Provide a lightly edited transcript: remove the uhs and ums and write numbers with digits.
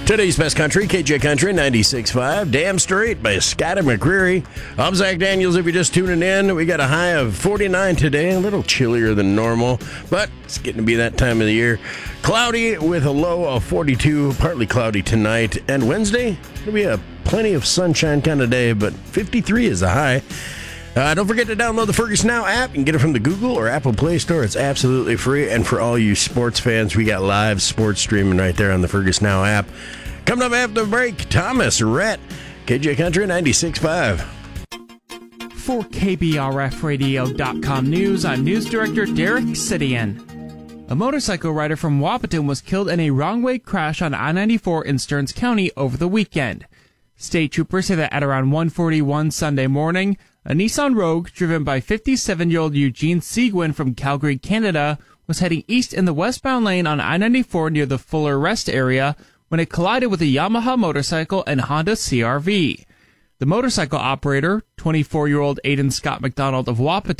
Today's best country, KJ Country 96.5, Damn Straight by Scotty McCreery. I'm Zach Daniels. If you're just tuning in, we got a high of 49 today, a little chillier than normal, but it's getting to be that time of the year. Cloudy with a low of 42, partly cloudy tonight, and Wednesday, it'll be a plenty of sunshine kind of day, but 53 is a high. Don't forget to download the Fergus Now app. You can get it from the Google or Apple Play Store. It's absolutely free. And for all you sports fans, we got live sports streaming right there on the Fergus Now app. Coming up after the break, Thomas Rhett, KJ Country 96.5. For KBRFradio.com News, I'm News Director Derek Sidian. A motorcycle rider from Wahpeton was killed in a wrong-way crash on I-94 in Stearns County over the weekend. State troopers say that at around 1:41 Sunday morning, a Nissan Rogue, driven by 57-year-old Eugene Seguin from Calgary, Canada, was heading east in the westbound lane on I-94 near the Fuller Rest area when it collided with a Yamaha motorcycle and Honda CR-V. The motorcycle operator, 24-year-old Aidan Scott McDonald of Wahpeton,